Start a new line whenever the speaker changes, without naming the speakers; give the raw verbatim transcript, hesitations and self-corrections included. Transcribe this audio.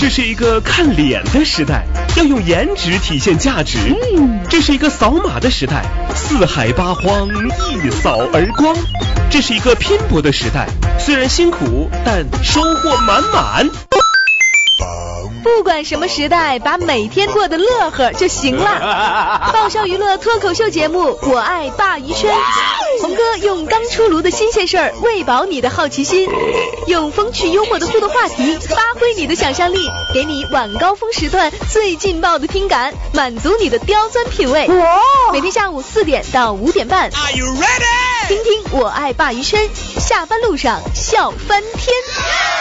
这是一个看脸的时代，要用颜值体现价值。
嗯，
这是一个扫码的时代，四海八荒一扫而光。这是一个拼搏的时代，虽然辛苦，但收获满满。
不管什么时代，把每天过得乐呵就行了。爆笑娱乐脱口秀节目《我爱鲅鱼圈》，红哥用刚出炉的新鲜事儿喂饱你的好奇心，用风趣幽默的互动话题发挥你的想象力，给你晚高峰时段最劲爆的听感，满足你的刁钻品味。每天下午四点到五点半，
Are you ready？
听听《我爱鲅鱼圈》，下班路上笑翻天。